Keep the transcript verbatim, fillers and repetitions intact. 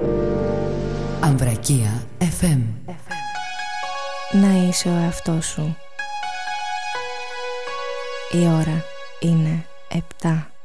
Αμβρακία εφ εμ. Να είσαι ο εαυτός σου. Η ώρα είναι επτά.